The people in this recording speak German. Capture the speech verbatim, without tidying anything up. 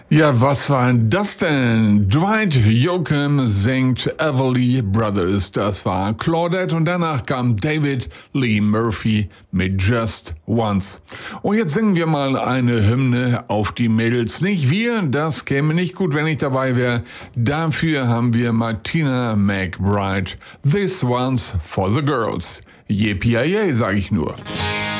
Ja, was war das denn? Dwight Yoakam singt Everly Brothers. Das war Claudette und danach kam David Lee Murphy mit Just Once. Und jetzt singen wir mal eine Hymne auf die Mädels. Nicht wir, das käme nicht gut, wenn ich dabei wäre. Dafür haben wir Martina McBride. This one's for the girls. Yippie-yay, sag ich nur.